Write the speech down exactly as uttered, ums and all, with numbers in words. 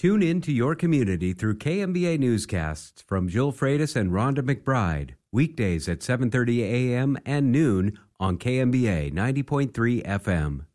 Tune in to your community through K M B A newscasts from Jill Freitas and Rhonda McBride, weekdays at seven thirty a.m. and noon on K M B A ninety point three F M.